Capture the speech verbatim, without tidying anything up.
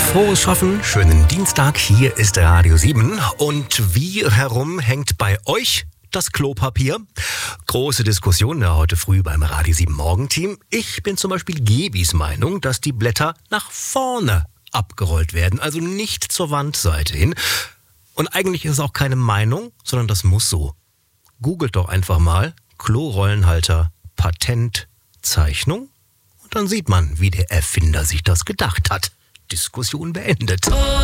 Frohes Schaffen, schönen Dienstag, hier ist Radio sieben. Und wie herum hängt bei euch das Klopapier? Große Diskussion ja heute früh beim Radio sieben Morgenteam. Ich bin zum Beispiel Gebis Meinung, dass die Blätter nach vorne abgerollt werden, also nicht zur Wandseite hin. Und eigentlich ist es auch keine Meinung, sondern das muss so. Googelt doch einfach mal Klorollenhalter Patentzeichnung und dann sieht man, wie der Erfinder sich das gedacht hat. Diskussion beendet.